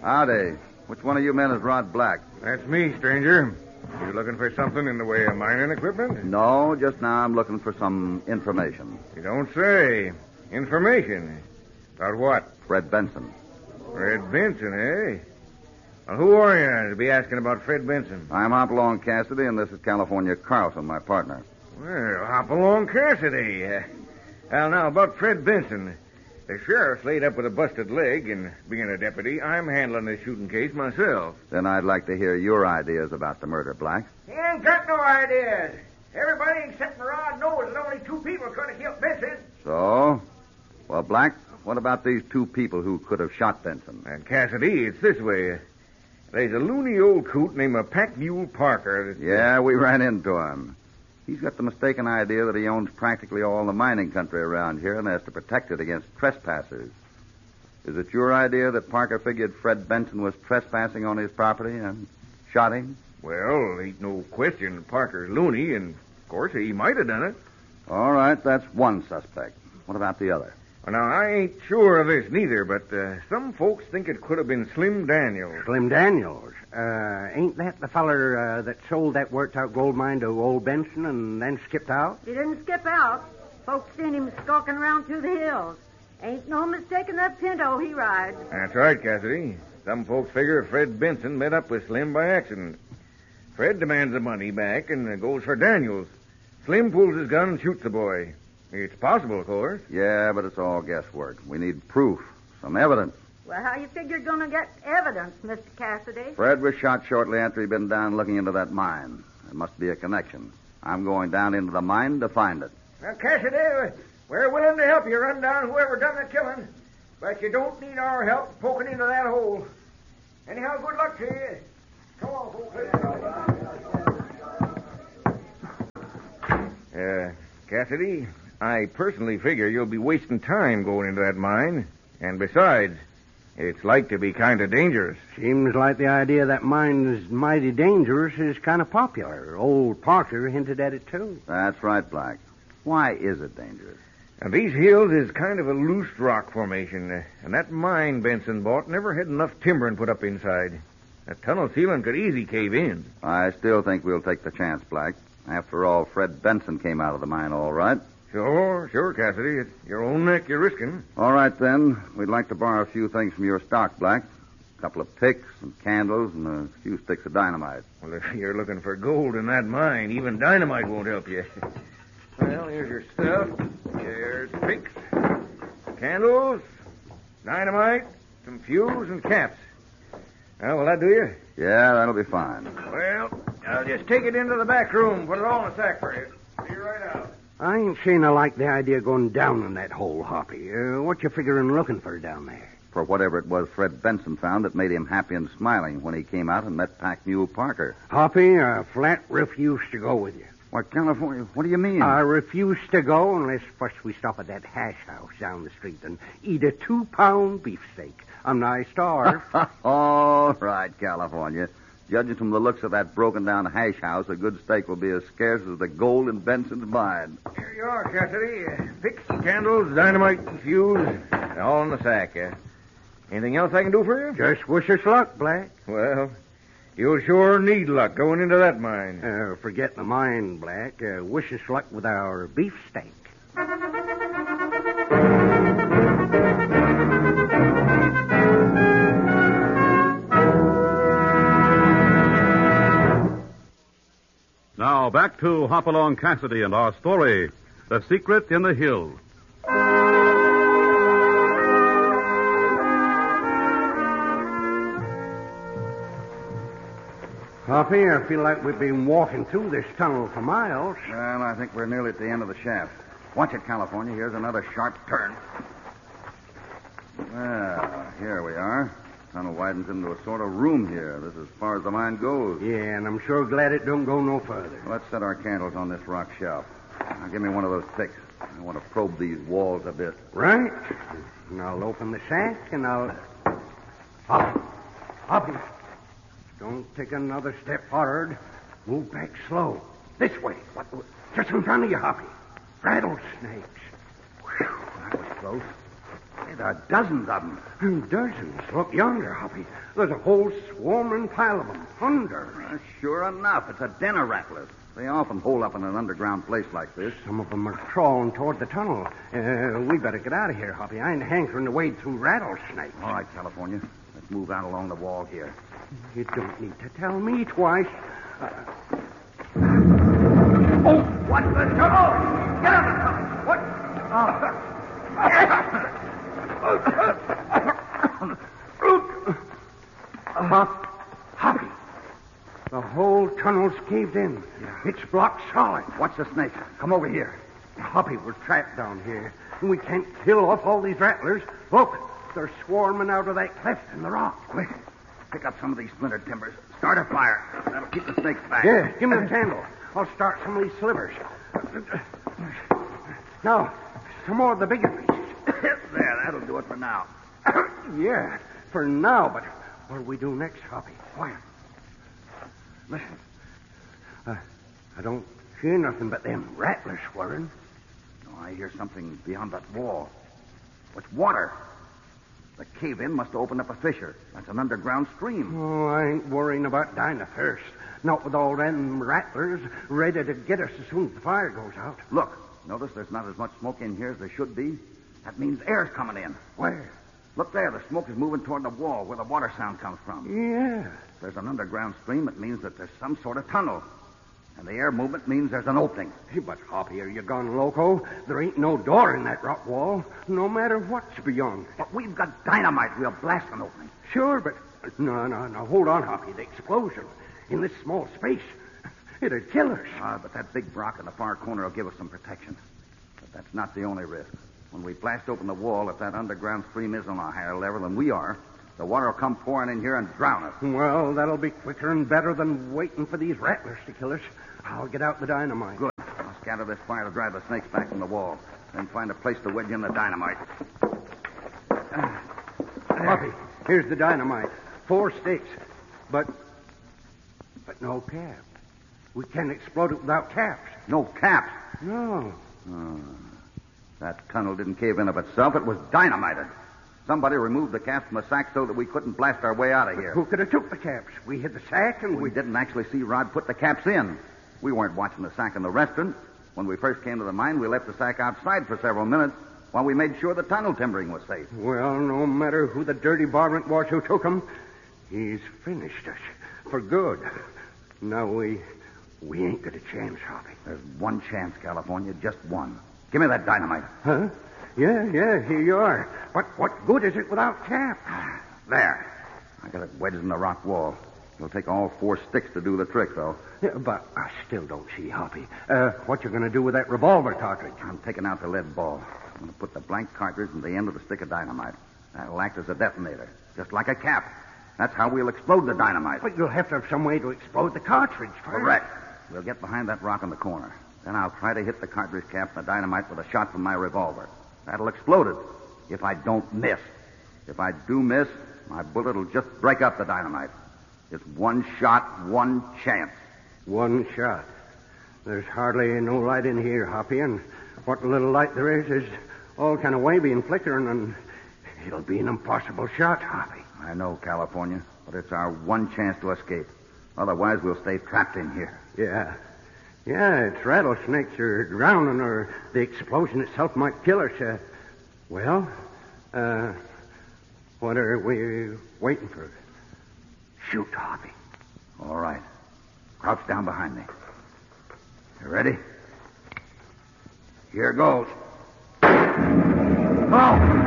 Howdy. Which one of you men is Rod Black? That's me, stranger. You looking for something in the way of mining equipment? No, just now I'm looking for some information. You don't say. Information? About what? Fred Benson. Fred Benson, eh? Well, who are you to be asking about Fred Benson? I'm Hopalong Cassidy, and this is California Carlson, my partner. Well, hop along, Cassidy. Well, now, about Fred Benson. The sheriff's laid up with a busted leg, and being a deputy, I'm handling this shooting case myself. Then I'd like to hear your ideas about the murder, Black. He ain't got no ideas. Everybody except Rod knows that only two people could have killed Benson. So? Well, Black, what about these two people who could have shot Benson? And Cassidy, it's this way. There's a loony old coot named Pack Mule Parker. Yeah, we ran into him. He's got the mistaken idea that he owns practically all the mining country around here and has to protect it against trespassers. Is it your idea that Parker figured Fred Benson was trespassing on his property and shot him? Well, ain't no question Parker's loony, and, of course, he might have done it. All right, that's one suspect. What about the other? Well, now, I ain't sure of this neither, but some folks think it could have been Slim Daniels. Slim Daniels? Ain't that the feller that sold that worked-out gold mine to old Benson and then skipped out? He didn't skip out. Folks seen him skulking around through the hills. Ain't no mistaking that pinto he rides. That's right, Cassidy. Some folks figure Fred Benson met up with Slim by accident. Fred demands the money back and goes for Daniels. Slim pulls his gun and shoots the boy. It's possible, of course. Yeah, but it's all guesswork. We need proof, some evidence. Well, how you figure you're going to get evidence, Mr. Cassidy? Fred was shot shortly after he'd been down looking into that mine. There must be a connection. I'm going down into the mine to find it. Now, Cassidy, we're willing to help you run down whoever done the killing, but you don't need our help poking into that hole. Anyhow, good luck to you. Come on, folks. Cassidy, I personally figure you'll be wasting time going into that mine. And besides, it's like to be kind of dangerous. Seems like the idea that mine is mighty dangerous is kind of popular. Old Parker hinted at it, too. That's right, Black. Why is it dangerous? And these hills is kind of a loose rock formation, and that mine Benson bought never had enough timbering put up inside. That tunnel ceiling could easy cave in. I still think we'll take the chance, Black. After all, Fred Benson came out of the mine all right. Sure, Cassidy. It's your own neck you're risking. All right, then. We'd like to borrow a few things from your stock, Black. A couple of picks, some candles, and a few sticks of dynamite. Well, if you're looking for gold in that mine, even dynamite won't help you. Well, here's your stuff. Here's picks, candles, dynamite, some fuse, and caps. Well, will that do you? Yeah, that'll be fine. Well, I'll just take it into the back room, put it all in a sack for you. Be right out. I ain't saying I like the idea of going down in that hole, Hoppy. What you figuring looking for down there? For whatever it was Fred Benson found that made him happy and smiling when he came out and met Pack Mule Parker. Hoppy, I flat refuse to go with you. Why, California, what do you mean? I refuse to go unless first we stop at that hash house down the street and eat a 2-pound beefsteak. I'm nigh starved. All right, California. Judging from the looks of that broken-down hash house, a good steak will be as scarce as the gold in Benson's mine. Here you are, Cassidy. Picks, candles, dynamite, and fuse. All in the sack. Anything else I can do for you? Just wish us luck, Black. Well, you'll sure need luck going into that mine. Forget the mine, Black. Wish us luck with our beefsteak. Now, back to Hopalong Cassidy and our story, The Secret in the Hills. Hoppy, I feel like we've been walking through this tunnel for miles. Well, I think we're nearly at the end of the shaft. Watch it, California. Here's another sharp turn. Well, here we are. Tunnel widens into a sort of room here. This is as far as the mine goes. Yeah, and I'm sure glad it don't go no further. Let's set our candles on this rock shelf. Now, give me one of those picks. I want to probe these walls a bit. Right. And I'll open the sack, and I'll... Hoppy. Don't take another step forward. Move back slow. This way. What? Just in front of you, Hoppy. Rattlesnakes. Whew, that was close. Hey, there are dozens of them. Dozens. Look yonder, Hoppy. There's a whole swarming pile of them. Hundreds. Sure enough, it's a den of rattlers. They often hole up in an underground place like this. Some of them are crawling toward the tunnel. We better get out of here, Hoppy. I ain't hankering to wade through rattlesnakes. All right, California. Let's move out along the wall here. You don't need to tell me twice. Oh, what the trouble? Get out of the tunnel. What? Hoppy. The whole tunnel's caved in. It's blocked solid. Watch the snake. Come over here. Hoppy, we're trapped down here. We can't kill off all these rattlers. Look, they're swarming out of that cleft in the rock. Quick. Pick up some of these splintered timbers. Start a fire. That'll keep the snakes back. Yeah, give me the candle. I'll start some of these slivers. Now, some more of the bigger pieces. There, that'll do it for now. Yeah, for now, but what'll we do next, Hoppy? Quiet. Listen. I don't hear nothing but them rattlers whirring. Oh, I hear something beyond that wall. It's water. The cave-in must have opened up a fissure. That's an underground stream. Oh, I ain't worrying about dying of thirst. Not with all them rattlers ready to get us as soon as the fire goes out. Look, notice there's not as much smoke in here as there should be. That means air's coming in. Where? Look there, the smoke is moving toward the wall where the water sound comes from. Yeah. If there's an underground stream, it means that there's some sort of tunnel. And the air movement means there's an opening. Hey, but Hoppy, are you gone loco? There ain't no door in that rock wall, no matter what's beyond. But we've got dynamite. We'll blast an opening. Sure, but... No, hold on, Hoppy. The explosion in this small space, it'd kill us. But that big rock in the far corner will give us some protection. But that's not the only risk. When we blast open the wall, if that underground stream is on a higher level than we are, the water will come pouring in here and drown us. Well, that'll be quicker and better than waiting for these rattlers to kill us. I'll get out the dynamite. Good. I'll scatter this fire to drive the snakes back from the wall. Then find a place to wedge in the dynamite. Hoppy, here's the dynamite. 4 sticks. But no cap. We can't explode it without caps. No caps. No. That tunnel didn't cave in of itself. It was dynamited. Somebody removed the caps from the sack so that we couldn't blast our way out of here. Who could have took the caps? We hid the sack and We didn't actually see Rod put the caps in. We weren't watching the sack in the restaurant. When we first came to the mine, we left the sack outside for several minutes while we made sure the tunnel timbering was safe. Well, no matter who the dirty varmint was who took him, he's finished us for good. Now we ain't got a chance, Hoppy. There's one chance, California, just one. Give me that dynamite. Huh? Yeah, here you are. But what good is it without caps? There. I got it wedged in the rock wall. It'll take all 4 sticks to do the trick, though. Yeah, but I still don't see, Hoppy. What you going to do with that revolver cartridge? I'm taking out the lead ball. I'm going to put the blank cartridge in the end of the stick of dynamite. That'll act as a detonator, just like a cap. That's how we'll explode the dynamite. But you'll have to have some way to explode the cartridge first. Correct. We'll get behind that rock in the corner. Then I'll try to hit the cartridge cap and the dynamite with a shot from my revolver. That'll explode it, if I don't miss. If I do miss, my bullet will just break up the dynamite. It's one shot, one chance. One shot. There's hardly no light in here, Hoppy, and what little light there is all kind of wavy and flickering, and it'll be an impossible shot, Hoppy. I know, California, but it's our one chance to escape. Otherwise, we'll stay trapped in here. Yeah, it's rattlesnakes are drowning, or the explosion itself might kill us. What are we waiting for? Shoot, Hoppy. All right. Crouch down behind me. You ready? Here goes. Oh!